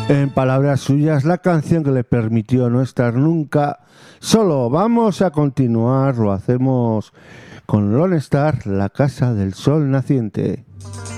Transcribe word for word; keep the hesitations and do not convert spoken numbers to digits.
En palabras suyas, la canción que le permitió no estar nunca solo. Vamos a continuar, lo hacemos con Lone Star, La Casa del Sol Naciente.